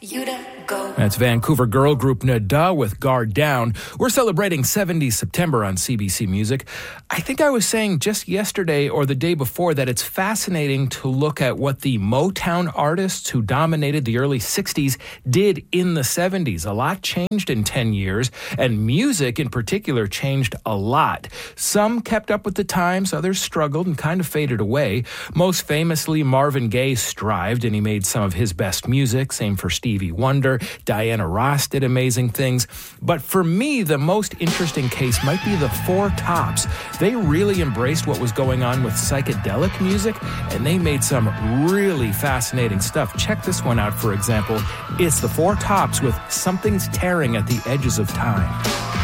That's Vancouver girl group Nada with Guard Down. We're celebrating 70s September on CBC Music. I think I was saying just yesterday or the day before that it's fascinating to look at what the Motown artists who dominated the early 60s did in the 70s. A lot changed in 10 years, and music in particular changed a lot. Some kept up with the times, others struggled and kind of faded away. Most famously, Marvin Gaye strived, and he made some of his best music. Same for Stevie Wonder. Diana Ross did amazing things. But for me, the most interesting case might be the Four Tops. They really embraced what was going on with psychedelic music, and they made some really fascinating stuff. Check this one out, for example. It's the Four Tops with Something's Tearing at the Edges of Time.